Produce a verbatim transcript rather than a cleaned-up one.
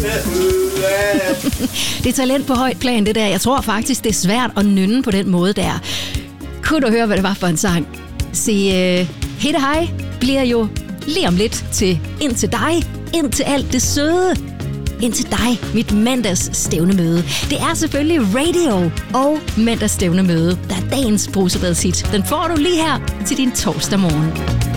Det er talent på højt plan, det der. Jeg tror faktisk, det er svært at nynne på den måde der. Kunne du høre, hvad det var for en sang? Se, uh, Hitte Hej bliver jo lige om lidt til Ind til dig, ind til alt det søde. Ind til dig, mit mandags stævnemøde. Det er selvfølgelig radio og mandags stævnemøde, der er dagens bruseredshit. Den får du lige her til din torsdag morgen.